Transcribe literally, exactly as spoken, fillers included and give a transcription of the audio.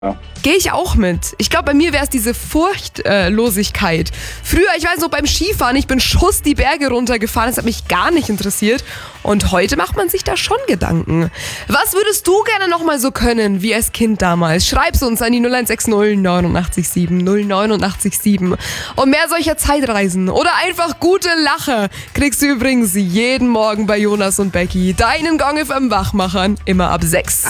Gehe ich auch mit. Ich glaube, bei mir wäre es diese Furchtlosigkeit. Äh, Früher, ich weiß noch, beim Skifahren, ich bin Schuss die Berge runtergefahren, das hat mich gar nicht interessiert. Und heute macht man sich da schon Gedanken. Was würdest du gerne nochmal so können, wie als Kind damals? Schreib's uns an die null eins sechs null neun acht sieben null neun acht sieben. Und mehr solcher Zeitreisen oder einfach gute Lache kriegst du übrigens jeden Morgen bei Jonas und Becky, deinen Gong F M Wachmachern, immer ab sechs.